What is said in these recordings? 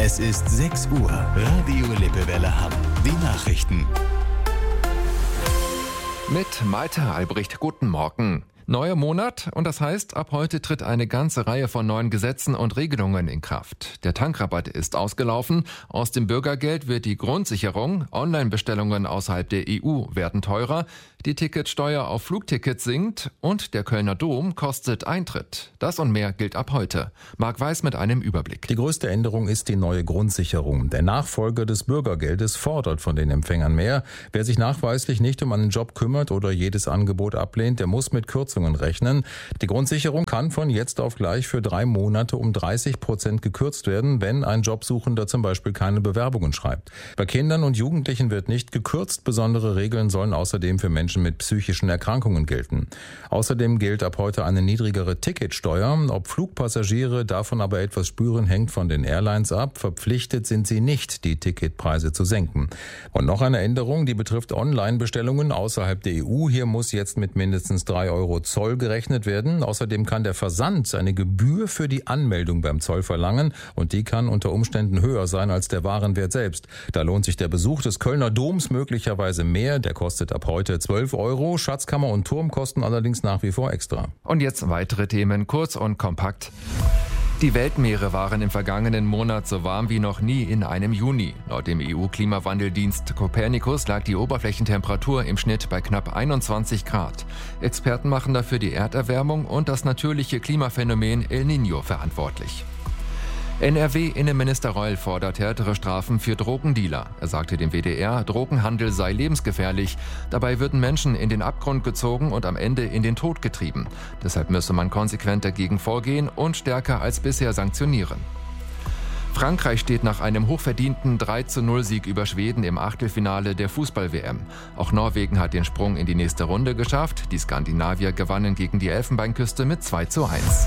Es ist 6 Uhr. Radio Lippewelle Hamm. Die Nachrichten. Mit Malte Albrecht, guten Morgen. Neuer Monat und das heißt, ab heute tritt eine ganze Reihe von neuen Gesetzen und Regelungen in Kraft. Der Tankrabatt ist ausgelaufen, aus dem Bürgergeld wird die Grundsicherung, Online-Bestellungen außerhalb der EU werden teurer, die Ticketsteuer auf Flugtickets sinkt und der Kölner Dom kostet Eintritt. Das und mehr gilt ab heute. Marc Weiß mit einem Überblick. Die größte Änderung ist die neue Grundsicherung. Der Nachfolger des Bürgergeldes fordert von den Empfängern mehr. Wer sich nachweislich nicht um einen Job kümmert oder jedes Angebot ablehnt, der muss mit Kürzungen rechnen. Die Grundsicherung kann von jetzt auf gleich für 3 Monate um 30% gekürzt werden, wenn ein Jobsuchender zum Beispiel keine Bewerbungen schreibt. Bei Kindern und Jugendlichen wird nicht gekürzt. Besondere Regeln sollen außerdem für Menschen mit psychischen Erkrankungen gelten. Außerdem gilt ab heute eine niedrigere Ticketsteuer. Ob Flugpassagiere davon aber etwas spüren, hängt von den Airlines ab. Verpflichtet sind sie nicht, die Ticketpreise zu senken. Und noch eine Änderung, die betrifft Online-Bestellungen außerhalb der EU. Hier muss jetzt mit mindestens 3 Euro Zoll gerechnet werden. Außerdem kann der Versand eine Gebühr für die Anmeldung beim Zoll verlangen und die kann unter Umständen höher sein als der Warenwert selbst. Da lohnt sich der Besuch des Kölner Doms möglicherweise mehr. Der kostet ab heute 12 Euro. Schatzkammer und Turm kosten allerdings nach wie vor extra. Und jetzt weitere Themen, kurz und kompakt. Die Weltmeere waren im vergangenen Monat so warm wie noch nie in einem Juni. Laut dem EU-Klimawandeldienst Copernicus lag die Oberflächentemperatur im Schnitt bei knapp 21 Grad. Experten machen dafür die Erderwärmung und das natürliche Klimaphänomen El Niño verantwortlich. NRW-Innenminister Reul fordert härtere Strafen für Drogendealer. Er sagte dem WDR, Drogenhandel sei lebensgefährlich. Dabei würden Menschen in den Abgrund gezogen und am Ende in den Tod getrieben. Deshalb müsse man konsequent dagegen vorgehen und stärker als bisher sanktionieren. Frankreich steht nach einem hochverdienten 3:0-Sieg über Schweden im Achtelfinale der Fußball-WM. Auch Norwegen hat den Sprung in die nächste Runde geschafft. Die Skandinavier gewannen gegen die Elfenbeinküste mit 2:1.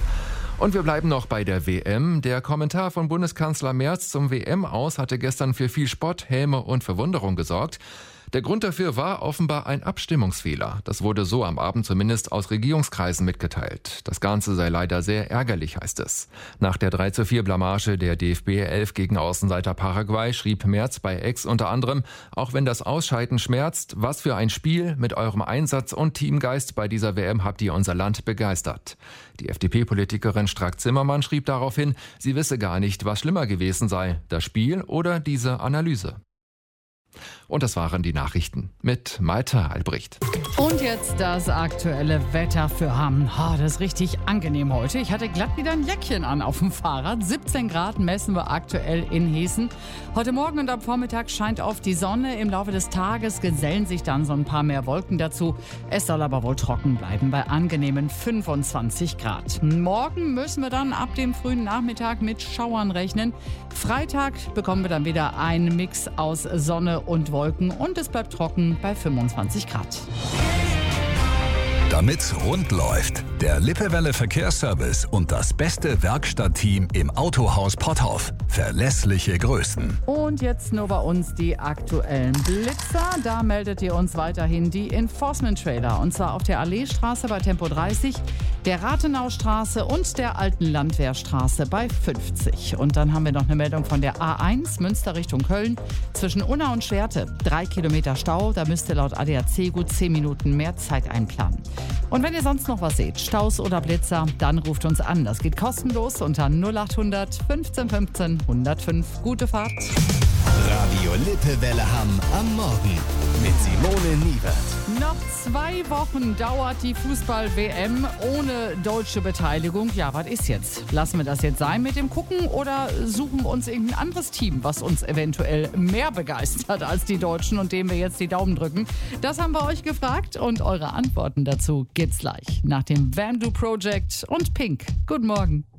Und wir bleiben noch bei der WM. Der Kommentar von Bundeskanzler Merz zum WM-Aus hatte gestern für viel Spott, Häme und Verwunderung gesorgt. Der Grund dafür war offenbar ein Abstimmungsfehler. Das wurde so am Abend zumindest aus Regierungskreisen mitgeteilt. Das Ganze sei leider sehr ärgerlich, heißt es. Nach der 3:4-Blamage der DFB 11 gegen Außenseiter Paraguay schrieb Merz bei X unter anderem, auch wenn das Ausscheiden schmerzt, was für ein Spiel, mit eurem Einsatz und Teamgeist bei dieser WM habt ihr unser Land begeistert. Die FDP-Politikerin Strack-Zimmermann schrieb daraufhin, sie wisse gar nicht, was schlimmer gewesen sei, das Spiel oder diese Analyse. Und das waren die Nachrichten mit Malte Albrecht. Und jetzt das aktuelle Wetter für Hamm. Das ist richtig angenehm heute. Ich hatte glatt wieder ein Jäckchen an auf dem Fahrrad. 17 Grad messen wir aktuell in Hessen. Heute Morgen und am Vormittag scheint oft die Sonne. Im Laufe des Tages gesellen sich dann so ein paar mehr Wolken dazu. Es soll aber wohl trocken bleiben bei angenehmen 25 Grad. Morgen müssen wir dann ab dem frühen Nachmittag mit Schauern rechnen. Freitag bekommen wir dann wieder einen Mix aus Sonne und Wolken und es bleibt trocken bei 25 Grad. Damit's rund läuft, der Lippewelle Verkehrsservice und das beste Werkstattteam im Autohaus Potthoff. Verlässliche Größen. Und jetzt nur bei uns die aktuellen Blitzer. Da meldet ihr uns weiterhin die Enforcement-Trailer. Und zwar auf der Alleestraße bei Tempo 30, der Rathenaustraße und der Alten Landwehrstraße bei 50. Und dann haben wir noch eine Meldung von der A1 Münster Richtung Köln. Zwischen Unna und Schwerte 3 Kilometer Stau. Da müsst ihr laut ADAC gut 10 Minuten mehr Zeit einplanen. Und wenn ihr sonst noch was seht, Staus oder Blitzer, dann ruft uns an. Das geht kostenlos unter 0800 15 15 105. Gute Fahrt. Radio Lippewelle Hamm am Morgen mit Simone Niewert. Noch 2 Wochen dauert die Fußball-WM ohne deutsche Beteiligung. Ja, was ist jetzt? Lassen wir das jetzt sein mit dem Gucken oder suchen wir uns irgendein anderes Team, was uns eventuell mehr begeistert als die Deutschen und dem wir jetzt die Daumen drücken? Das haben wir euch gefragt und eure Antworten dazu gibt's gleich nach dem Vandu Project und Pink. Guten Morgen.